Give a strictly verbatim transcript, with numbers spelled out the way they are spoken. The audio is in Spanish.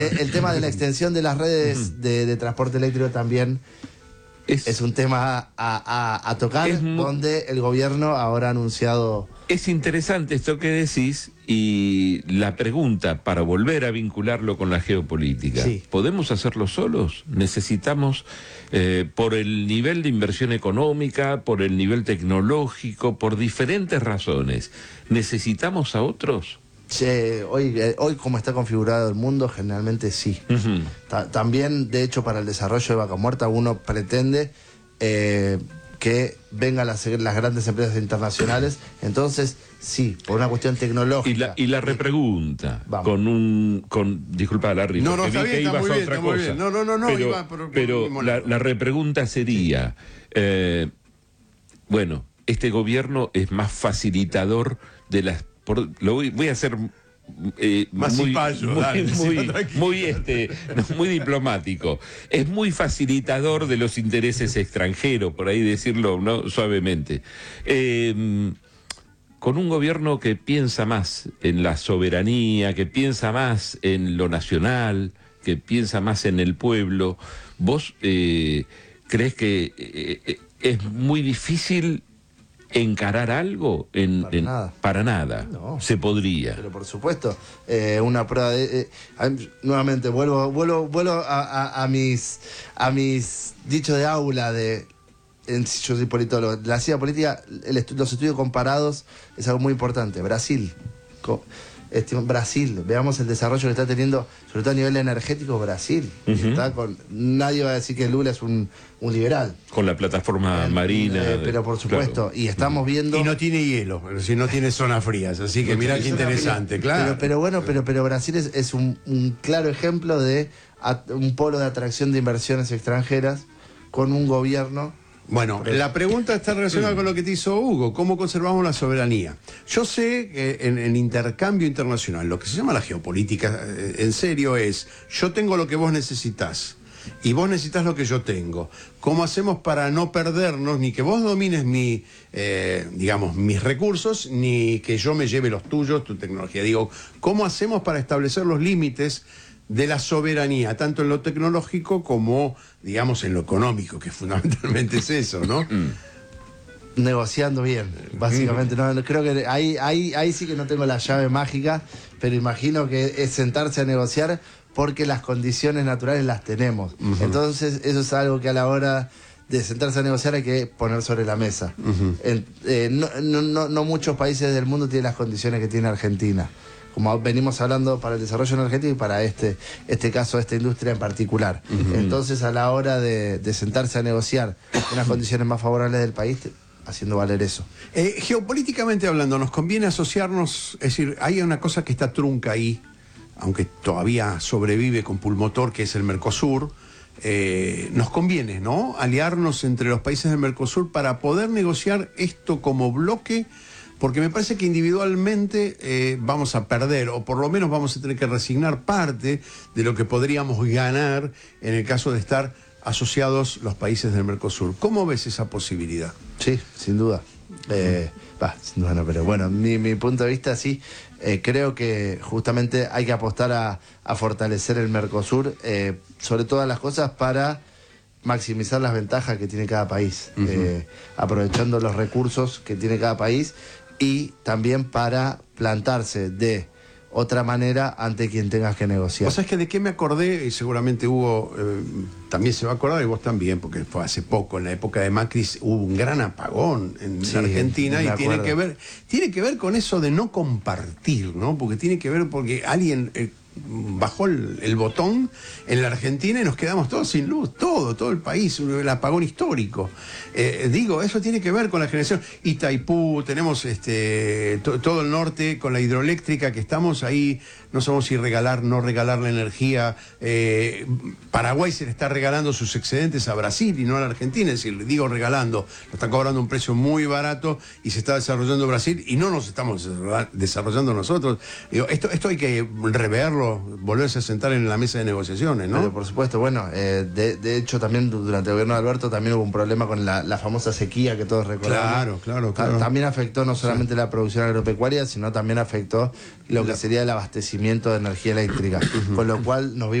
El tema de la extensión de las redes de, de transporte eléctrico también es, es un tema a, a, a tocar, donde el gobierno ahora ha anunciado... Es interesante esto que decís y la pregunta para volver a vincularlo con la geopolítica. Sí. ¿Podemos hacerlo solos? ¿Necesitamos, eh, por el nivel de inversión económica, por el nivel tecnológico, por diferentes razones, necesitamos a otros? Sí, hoy, hoy como está configurado el mundo, generalmente sí. Uh-huh. Ta- también, de hecho, para el desarrollo de Vaca Muerta, uno pretende eh, que vengan las, las grandes empresas internacionales. Entonces, sí, por una cuestión tecnológica. Y la, y la repregunta, Vamos. con un... con disculpa, Larry, no, no, porque está vi bien, que está ibas muy a bien, otra está muy cosa. bien. No, no, no, no, pero, iba, pero, pero la, la repregunta sería, eh, bueno, este gobierno es más facilitador de las... Por, lo voy, voy a hacer... Eh, Más muy, cipayo, muy, dale, muy, sí, muy, este, muy diplomático. Es muy facilitador de los intereses extranjeros, por ahí decirlo, ¿no?, suavemente. Eh, con un gobierno que piensa más en la soberanía, que piensa más en lo nacional, que piensa más en el pueblo, ¿vos eh, crees que eh, es muy difícil encarar algo? En, Para en, nada. Para nada. No. Se podría. Pero por supuesto, eh, una prueba de... Eh, nuevamente, vuelvo, vuelvo, vuelvo a, a, a mis a mis dichos de aula de... En, yo soy politólogo. La ciencia política, el estu los estudios comparados es algo muy importante. Brasil. Co Brasil, veamos el desarrollo que está teniendo, sobre todo a nivel energético, Brasil. Uh-huh. Está con, nadie va a decir que Lula es un, un liberal. Con la plataforma eh, marina. Eh, pero por supuesto, claro. Y estamos viendo... Y no tiene hielo, es decir, no tiene zonas frías, así que no mirá qué interesante, fría. Claro. Pero, pero bueno, pero, pero Brasil es, es un, un claro ejemplo de a, un polo de atracción de inversiones extranjeras con un gobierno... Bueno, la pregunta está relacionada con lo que te hizo Hugo, ¿cómo conservamos la soberanía? Yo sé que en, en intercambio internacional, lo que se llama la geopolítica en serio es, yo tengo lo que vos necesitás y vos necesitas lo que yo tengo. ¿Cómo hacemos para no perdernos, ni que vos domines mi, eh, digamos, mis recursos, ni que yo me lleve los tuyos, tu tecnología? Digo, ¿cómo hacemos para establecer los límites de la soberanía, tanto en lo tecnológico como, digamos, en lo económico, que fundamentalmente es eso, ¿no? Negociando bien, básicamente. No, creo que ahí, ahí, ahí sí que no tengo la llave mágica, pero imagino que es sentarse a negociar porque las condiciones naturales las tenemos. Uh-huh. Entonces, eso es algo que a la hora de sentarse a negociar hay que poner sobre la mesa. Uh-huh. El, eh, no, no, no, no muchos países del mundo tienen las condiciones que tiene Argentina, como venimos hablando para el desarrollo energético y para este, este caso, esta industria en particular. Uh-huh. Entonces, a la hora de, de sentarse a negociar unas condiciones más favorables del país, haciendo valer eso. Eh, geopolíticamente hablando, ¿nos conviene asociarnos? Es decir, hay una cosa que está trunca ahí, aunque todavía sobrevive con pulmotor, que es el Mercosur. Eh, nos conviene, ¿no?, aliarnos entre los países del Mercosur para poder negociar esto como bloque, porque me parece que individualmente eh, vamos a perder, o por lo menos vamos a tener que resignar parte de lo que podríamos ganar en el caso de estar asociados los países del Mercosur. ¿Cómo ves esa posibilidad? Sí, sin duda. Eh, bah, sin duda no, pero bueno, mi, mi punto de vista sí, eh, creo que justamente hay que apostar a, a fortalecer el Mercosur, eh, sobre todas las cosas para maximizar las ventajas que tiene cada país, uh-huh. eh, aprovechando los recursos que tiene cada país, y también para plantarse de otra manera ante quien tengas que negociar. O sea, es que de qué me acordé, y seguramente Hugo eh, también se va a acordar, y vos también, porque fue hace poco, en la época de Macri, hubo un gran apagón en sí, Argentina, y tiene que ver, tiene que ver con eso de no compartir, ¿no? Porque tiene que ver porque alguien eh, bajó el, el botón en la Argentina y nos quedamos todos sin luz, todo, todo el país, el apagón histórico. Eh, digo, eso tiene que ver con la generación. Itaipú, tenemos este to, todo el norte con la hidroeléctrica, que estamos ahí, no sabemos si regalar, no regalar la energía. Eh, Paraguay se le está regalando sus excedentes a Brasil y no a la Argentina, es decir, digo regalando, lo está cobrando un precio muy barato y se está desarrollando Brasil y no nos estamos desarrollando nosotros. Digo, esto, esto hay que reverlo hacerlo, volverse a sentar en la mesa de negociaciones, ¿no? Pero por supuesto, bueno, eh, de, de hecho también durante el gobierno de Alberto también hubo un problema con la, la famosa sequía que todos recordamos. Claro, claro, claro. También afectó no solamente Sí. la producción agropecuaria, sino también afectó lo que sería el abastecimiento de energía eléctrica, con lo cual nos